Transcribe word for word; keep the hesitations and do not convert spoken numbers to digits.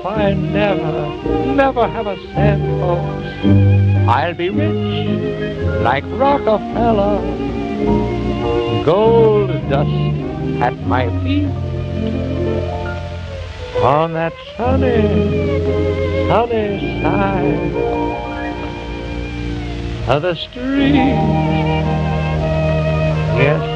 if I never, never have a cent, folks, I'll be rich like Rockefeller. Gold dust at my feet on that sunny, sunny side of the street. Yes,